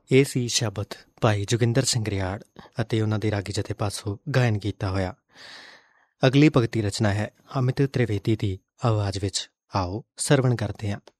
ਇਹ ਸੀ ਸ਼ਬਦ ਭਾਈ ਜੋਗਿੰਦਰ ਸਿੰਘ ਰਿਆੜ ਅਤੇ ਉਹਨਾਂ ਦੇ ਰਾਗੀ ਜਥੇ ਪਾਸੋਂ ਗਾਇਨ ਕੀਤਾ ਹੋਇਆ। ਅਗਲੀ ਭਗਤੀ ਰਚਨਾ ਹੈ ਅਮਿਤ ਤ੍ਰਿਵੇਦੀ ਦੀ ਆਵਾਜ਼ ਵਿੱਚ। ਆਓ ਸਰਵਣ ਕਰਦੇ ਹਾਂ।